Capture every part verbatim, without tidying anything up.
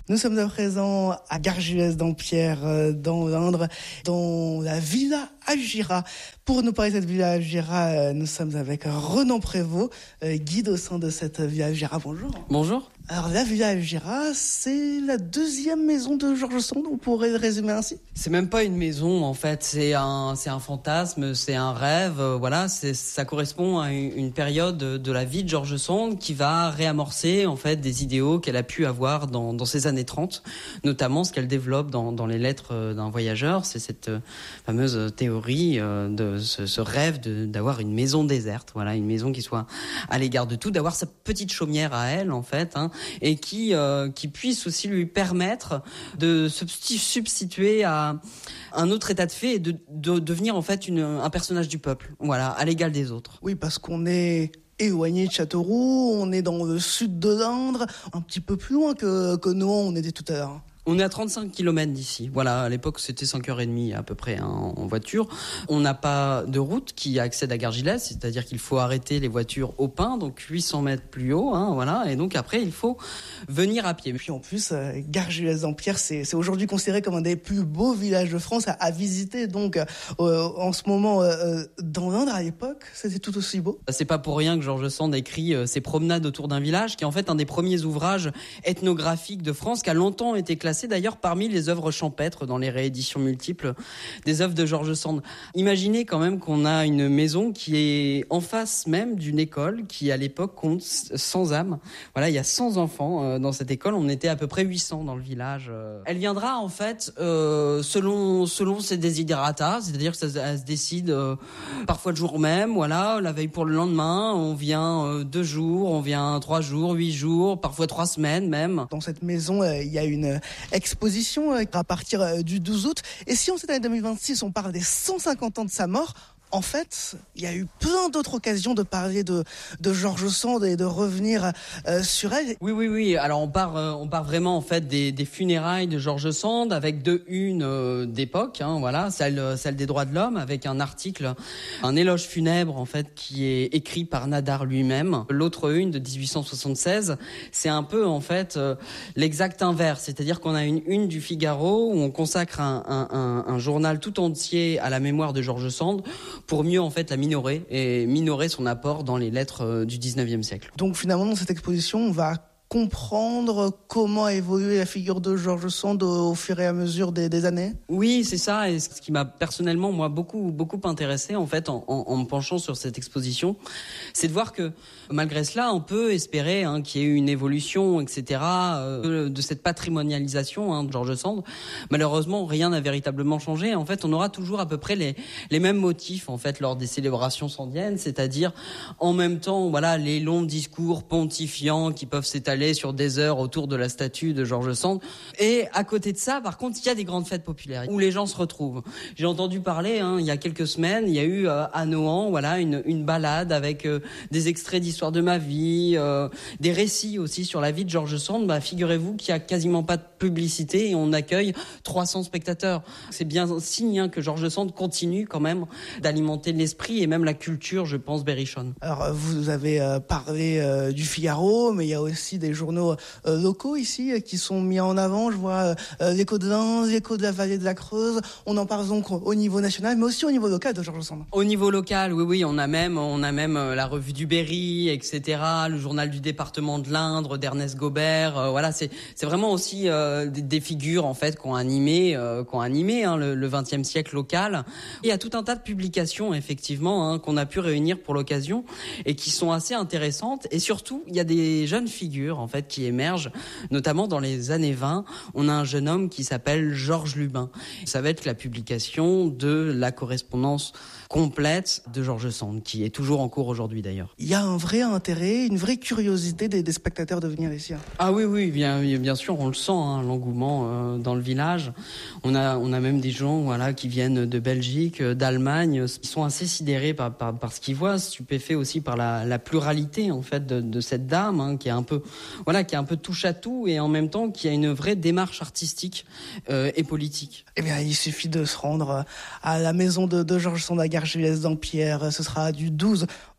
Nous sommes à présent à Gargilès-Dampierre, dans l'Indre, dans la Villa Agira. Pour nous parler de cette Villa Agira, nous sommes avec Renan Prévost, guide au sein de cette Villa Agira. Bonjour. Bonjour. Alors la Villa Agira, c'est la deuxième maison de George Sand, on pourrait le résumer ainsi? C'est même pas une maison en fait, c'est un, c'est un fantasme, c'est un rêve, euh, voilà, c'est, ça correspond à une, une période de la vie de George Sand qui va réamorcer en fait des idéaux qu'elle a pu avoir dans, dans ces années trente, notamment ce qu'elle développe dans, dans les lettres d'un voyageur, c'est cette fameuse théorie euh, de ce, ce rêve de, d'avoir une maison déserte, voilà, une maison qui soit à l'égard de tout, d'avoir sa petite chaumière à elle en fait, hein, et qui euh, qui puisse aussi lui permettre de se substituer à un autre état de fait et de, de devenir en fait une, un personnage du peuple, voilà, à l'égal des autres. Oui, parce qu'on est éloigné de Châteauroux, on est dans le sud de l'Indre, un petit peu plus loin que, que Nohant, on était tout à l'heure. On est à trente-cinq kilomètres d'ici. Voilà, à l'époque, c'était cinq heures trente à peu près hein, en voiture. On n'a pas de route qui accède à Gargilès, c'est-à-dire qu'il faut arrêter les voitures au Pin, donc huit cents mètres plus haut, hein, voilà. Et donc après, il faut venir à pied. Et puis en plus, euh, Gargilès-Dampierre, c'est, c'est aujourd'hui considéré comme un des plus beaux villages de France à, à visiter. Donc euh, en ce moment, euh, dans l'Indre, à l'époque, c'était tout aussi beau. C'est pas pour rien que George Sand écrit euh, ses promenades autour d'un village, qui est en fait un des premiers ouvrages ethnographiques de France, qui a longtemps été classé C'est d'ailleurs parmi les œuvres champêtres dans les rééditions multiples des œuvres de George Sand. Imaginez quand même qu'on a une maison qui est en face même d'une école qui à l'époque compte cent âmes. Voilà, il y a cent enfants dans cette école, on était à peu près huit cents dans le village. Elle viendra en fait euh, selon selon ses desiderata, c'est-à-dire que ça elle se décide euh, parfois le jour même, voilà, la veille pour le lendemain, on vient euh, deux jours, on vient trois jours, huit jours, parfois trois semaines même. Dans cette maison, euh, il y a une exposition à partir du douze août. Et si en cette année deux mille vingt-six, on parle des cent cinquante ans de sa mort, en fait, il y a eu plein d'autres occasions de parler de, de George Sand et de revenir euh, sur elle. Oui, oui, oui. Alors on part, euh, on part vraiment en fait des, des funérailles de George Sand avec deux unes euh, d'époque, hein, voilà, celle, celle des droits de l'homme, avec un article, un éloge funèbre en fait qui est écrit par Nadar lui-même. L'autre une de dix-huit cent soixante-seize, c'est un peu en fait euh, l'exact inverse, c'est-à-dire qu'on a une une du Figaro où on consacre un, un, un, un journal tout entier à la mémoire de George Sand, pour mieux en fait la minorer et minorer son apport dans les lettres du dix-neuvième siècle. Donc finalement dans cette exposition on va comprendre comment a évolué la figure de George Sand au, au fur et à mesure des, des années. Oui, c'est ça, et ce qui m'a personnellement moi beaucoup beaucoup intéressé en fait en, en, en me penchant sur cette exposition, c'est de voir que malgré cela on peut espérer hein, qu'il y ait eu une évolution, et cetera euh, de cette patrimonialisation hein, de George Sand. Malheureusement rien n'a véritablement changé. En fait on aura toujours à peu près les les mêmes motifs en fait lors des célébrations sandiennes, c'est-à-dire en même temps voilà les longs discours pontifiants qui peuvent s'étaler sur des heures autour de la statue de George Sand. Et à côté de ça, par contre, il y a des grandes fêtes populaires où les gens se retrouvent. J'ai entendu parler, hein, il y a quelques semaines, il y a eu euh, à Nohant, voilà, une, une balade avec euh, des extraits d'histoire de ma vie, euh, des récits aussi sur la vie de George Sand. Bah, figurez-vous qu'il y a quasiment pas de publicité et on accueille trois cents spectateurs. C'est bien un signe hein, que George Sand continue quand même d'alimenter l'esprit et même la culture, je pense, berrichonne. Alors, vous avez euh, parlé euh, du Figaro, mais il y a aussi des journaux euh, locaux ici euh, qui sont mis en avant. Je vois euh, l'écho de l'Indre, l'écho de la vallée de la Creuse. On en parle donc au niveau national, mais aussi au niveau local de George Sand. Au niveau local, oui, oui, on a même, on a même euh, la revue du Berry, et cetera. Le journal du département de l'Indre d'Ernest Gobert. Euh, voilà, c'est c'est vraiment aussi euh, des, des figures en fait qui ont animé, euh, qui ont animé hein, le, le vingtième siècle local. Il y a tout un tas de publications effectivement hein, qu'on a pu réunir pour l'occasion et qui sont assez intéressantes. Et surtout, il y a des jeunes figures en fait qui émerge, notamment dans les années vingt. On a un jeune homme qui s'appelle Georges Lubin. Ça va être la publication de la correspondance complète de George Sand, qui est toujours en cours aujourd'hui d'ailleurs. Il y a un vrai intérêt, une vraie curiosité des, des spectateurs de venir ici. Ah oui, oui, bien, bien sûr, on le sent, hein, l'engouement euh, dans le village. On a, on a même des gens, voilà, qui viennent de Belgique, d'Allemagne, qui sont assez sidérés par, par, par ce qu'ils voient, stupéfaits aussi par la, la pluralité en fait de, de cette dame, hein, qui est un peu, voilà, qui est un peu touche à tout et en même temps qui a une vraie démarche artistique euh, et politique. Eh bien, il suffit de se rendre à la maison de, de George Sand à Gargilès-Dampierre. Ce sera du douze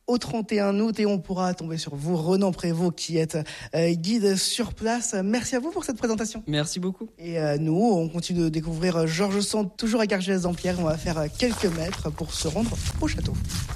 au trente et un août et on pourra tomber sur vous, Renan Prévost, qui êtes euh, guide sur place. Merci à vous pour cette présentation. Merci beaucoup. Et euh, nous, on continue de découvrir Georges Sand, toujours à Gargilès-Dampierre. On va faire quelques mètres pour se rendre au château.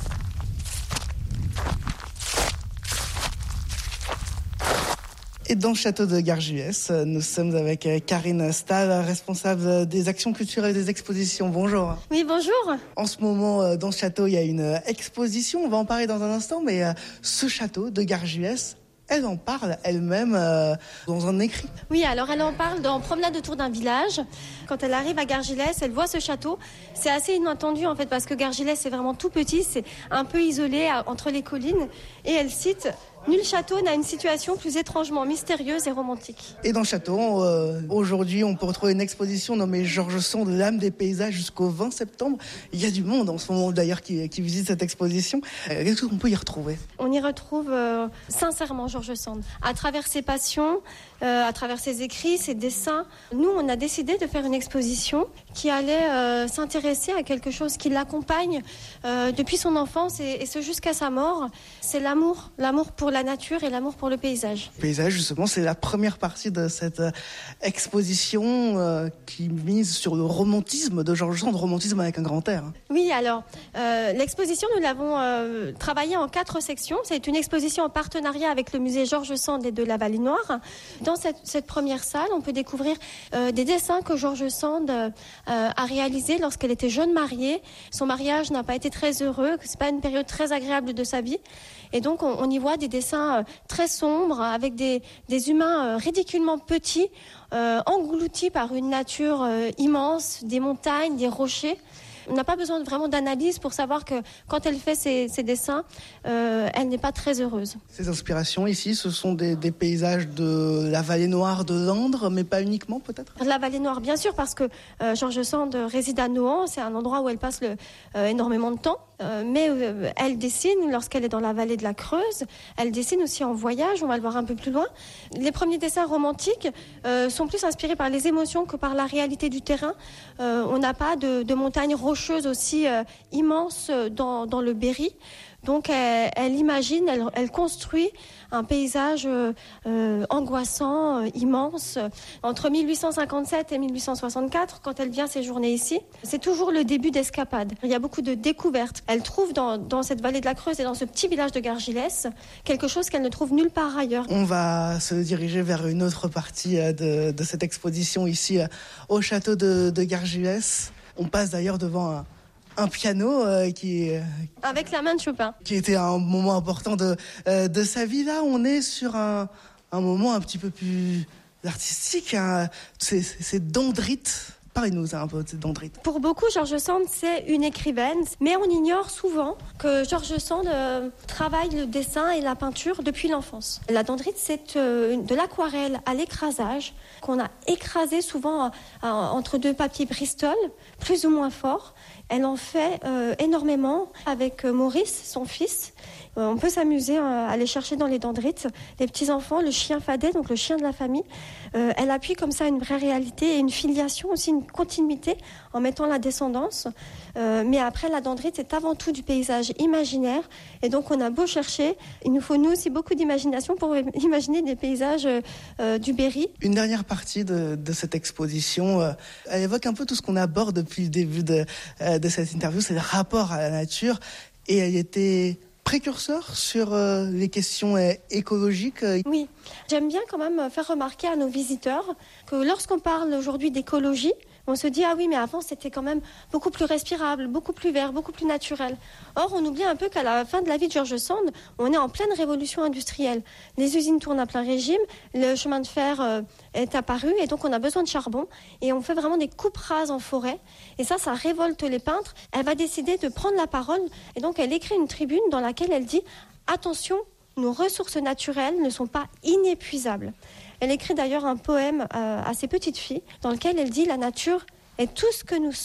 Et dans le château de Gargilès, nous sommes avec Karine Stahl, responsable des actions culturelles et des expositions. Bonjour. Oui, bonjour. En ce moment, dans ce château, il y a une exposition. On va en parler dans un instant, mais ce château de Gargilès, elle en parle elle-même euh, dans un écrit. Oui, alors elle en parle dans Promenade autour d'un village. Quand elle arrive à Gargilès, elle voit ce château. C'est assez inattendu en fait parce que Gargilès c'est vraiment tout petit, c'est un peu isolé à, entre les collines. Et elle cite « Nul château n'a une situation plus étrangement mystérieuse et romantique ». Et dans le château, euh, aujourd'hui, on peut retrouver une exposition nommée Georges Sand, l'âme des paysages jusqu'au vingt septembre. Il y a du monde en ce moment d'ailleurs qui, qui visite cette exposition. Euh, qu'est-ce qu'on peut y retrouver ? On y retrouve euh, sincèrement Georges Sand. À travers ses passions, euh, à travers ses écrits, ses dessins, nous on a décidé de faire une exposition qui allait euh, s'intéresser à quelque chose qui l'accompagne euh, depuis son enfance et, et ce jusqu'à sa mort. C'est l'amour, l'amour pour la nature et l'amour pour le paysage. Le paysage, justement, c'est la première partie de cette euh, exposition euh, qui mise sur le romantisme de Georges Sand, romantisme avec un grand R. Oui, alors, euh, l'exposition, nous l'avons euh, travaillée en quatre sections. C'est une exposition en partenariat avec le musée Georges Sand et de la Vallée Noire. Dans cette, cette première salle, on peut découvrir euh, des dessins que Georges Sand euh, a réalisés lorsqu'elle était jeune mariée. Son mariage n'a pas été très heureux, c'est pas une période très agréable de sa vie. Et donc, on, on y voit des dessins très sombres, avec des, des humains ridiculement petits, euh, engloutis par une nature euh, immense, des montagnes, des rochers. On n'a pas besoin de, vraiment d'analyse pour savoir que quand elle fait ses, ses dessins, euh, elle n'est pas très heureuse. Ces inspirations ici, ce sont des, des paysages de la Vallée Noire de Landres, mais pas uniquement peut-être ? La Vallée Noire, bien sûr, parce que euh, Georges Sand réside à Nohant, c'est un endroit où elle passe le, euh, énormément de temps. Euh, mais euh, elle dessine lorsqu'elle est dans la vallée de la Creuse. Elle dessine aussi en voyage, on va le voir un peu plus loin. Les premiers dessins romantiques euh, sont plus inspirés par les émotions que par la réalité du terrain. Euh, on n'a pas de, de montagnes rocheuses aussi euh, immenses dans, dans le Berry. Donc elle, elle imagine, elle, elle construit un paysage euh, euh, angoissant, euh, immense. Entre mille huit cent cinquante-sept et mille huit cent soixante-quatre, quand elle vient séjourner ici, c'est toujours le début d'escapade. Il y a beaucoup de découvertes. Elle trouve dans, dans cette vallée de la Creuse et dans ce petit village de Gargilès quelque chose qu'elle ne trouve nulle part ailleurs. On va se diriger vers une autre partie de, de cette exposition ici au château de, de Gargilès. On passe d'ailleurs devant un Un piano euh, qui, euh, avec la main de Chopin, qui était un moment important de, euh, de sa vie. Là, on est sur un, un moment un petit peu plus artistique. Hein. C'est, c'est Dandrite. Parlez-nous un peu de Dandrite. Pour beaucoup, Georges Sand, c'est une écrivaine, mais on ignore souvent que Georges Sand euh, travaille le dessin et la peinture depuis l'enfance. La Dandrite, c'est euh, de l'aquarelle à l'écrasage qu'on a écrasé souvent euh, entre deux papiers Bristol, plus ou moins forts. Elle en fait euh, énormément avec Maurice, son fils. Euh, on peut s'amuser euh, à aller chercher dans les Dandrites les petits-enfants, le chien Fadet, donc le chien de la famille. Euh, elle appuie comme ça une vraie réalité et une filiation, aussi une continuité en mettant la descendance. Euh, mais après, la Dandrite, c'est avant tout du paysage imaginaire. Et donc, on a beau chercher, il nous faut nous aussi beaucoup d'imagination pour imaginer des paysages euh, du Berry. Une dernière partie de, de cette exposition, euh, elle évoque un peu tout ce qu'on aborde depuis le début de, euh, de cette interview, c'est le rapport à la nature. Et elle était précurseur sur euh, les questions euh, écologiques. Oui, j'aime bien quand même faire remarquer à nos visiteurs que lorsqu'on parle aujourd'hui d'écologie, on se dit, ah oui, mais avant, c'était quand même beaucoup plus respirable, beaucoup plus vert, beaucoup plus naturel. Or, on oublie un peu qu'à la fin de la vie de Georges Sand, on est en pleine révolution industrielle. Les usines tournent à plein régime, le chemin de fer euh, est apparu, et donc on a besoin de charbon. Et on fait vraiment des coupes rases en forêt. Et ça, ça révolte les peintres. Elle va décider de prendre la parole. Et donc, elle écrit une tribune dans laquelle elle dit, attention, nos ressources naturelles ne sont pas inépuisables. Elle écrit d'ailleurs un poème euh, à ses petites filles dans lequel elle dit « La nature est tout ce que nous sommes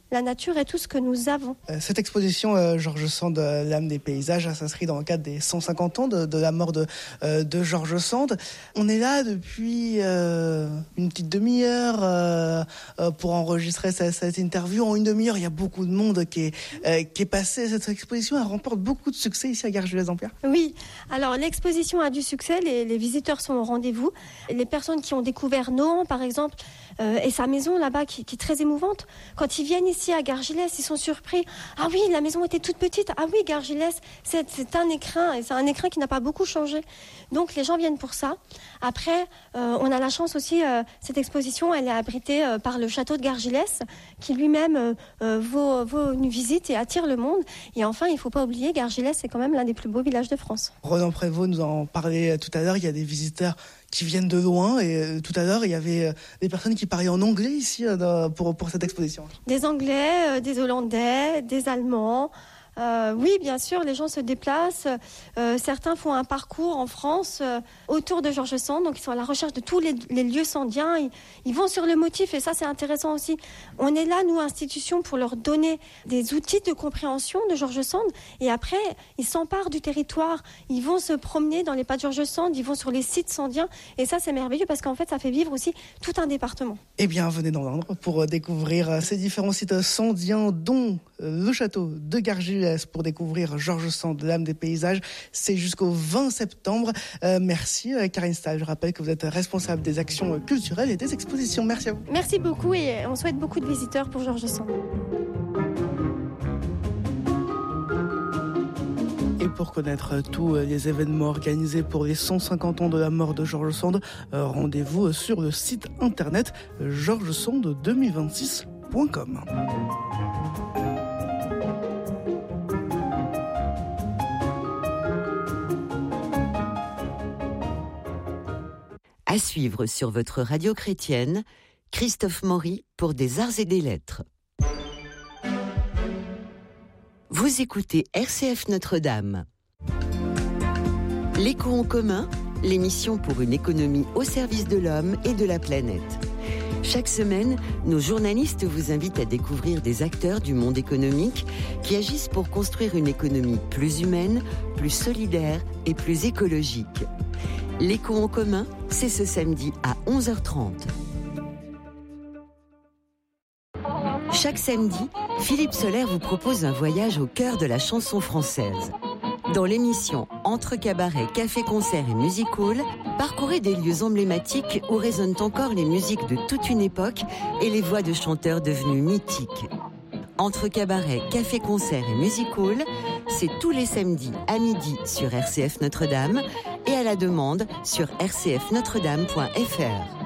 la nature et tout ce que nous avons. Cette exposition, euh, Georges Sand, l'âme des paysages, s'inscrit dans le cadre des cent cinquante ans de, de la mort de, euh, de Georges Sand. On est là depuis euh, une petite demi-heure euh, euh, pour enregistrer cette, cette interview. En une demi-heure, il y a beaucoup de monde qui est, euh, qui est passé. Cette exposition, elle remporte beaucoup de succès ici à Gargilès-Dampierre. Oui, alors l'exposition a du succès, les, les visiteurs sont au rendez-vous. Les personnes qui ont découvert Nohant, par exemple, euh, et sa maison là-bas qui, qui est très émouvante, quand ils viennent ici à Gargilès, ils sont surpris. Ah oui, la maison était toute petite. Ah oui, Gargilès, c'est, c'est un écrin, et c'est un écrin qui n'a pas beaucoup changé. Donc les gens viennent pour ça. Après, euh, on a la chance aussi, euh, cette exposition, elle est abritée euh, par le château de Gargilès, qui lui-même euh, euh, vaut, vaut une visite et attire le monde. Et enfin, il ne faut pas oublier, Gargilès, c'est quand même l'un des plus beaux villages de France. Ronan Prévost nous en parlait tout à l'heure, il y a des visiteurs qui viennent de loin et euh, tout à l'heure il y avait euh, des personnes qui parlaient en anglais ici euh, pour, pour cette exposition. Des Anglais, euh, des Hollandais, des Allemands. Euh, oui, bien sûr, les gens se déplacent. Euh, certains font un parcours en France euh, autour de Georges Sand, donc ils sont à la recherche de tous les, les lieux sandiens. Ils, ils vont sur le motif et ça, c'est intéressant aussi. On est là, nous, institution, pour leur donner des outils de compréhension de Georges Sand. Et après, ils s'emparent du territoire. Ils vont se promener dans les pas de Georges Sand, ils vont sur les sites sandiens. Et ça, c'est merveilleux parce qu'en fait, ça fait vivre aussi tout un département. Eh bien, venez d'entendre pour découvrir ces différents sites sandiens, dont le château de Gargilès, pour découvrir Georges Sand, l'âme des paysages. C'est jusqu'au vingt septembre. Euh, merci Karine Stahl. Je rappelle que vous êtes responsable des actions culturelles et des expositions. Merci à vous. Merci beaucoup et on souhaite beaucoup de visiteurs pour Georges Sand. Et pour connaître tous les événements organisés pour les cent cinquante ans de la mort de Georges Sand, euh, rendez-vous sur le site internet georges sand deux mille vingt-six point com. À suivre sur votre radio chrétienne, Christophe Maury pour des arts et des lettres. Vous écoutez R C F Notre-Dame. L'écho en commun, l'émission pour une économie au service de l'homme et de la planète. Chaque semaine, nos journalistes vous invitent à découvrir des acteurs du monde économique qui agissent pour construire une économie plus humaine, plus solidaire et plus écologique. L'écho en commun, c'est ce samedi à onze heures trente. Chaque samedi, Philippe Soler vous propose un voyage au cœur de la chanson française. Dans l'émission Entre cabaret, café, concert et music hall, parcourez des lieux emblématiques où résonnent encore les musiques de toute une époque et les voix de chanteurs devenus mythiques. Entre cabaret, café, concert et music hall, c'est tous les samedis à midi sur R C F Notre-Dame et à la demande sur r c f notre dame point f r.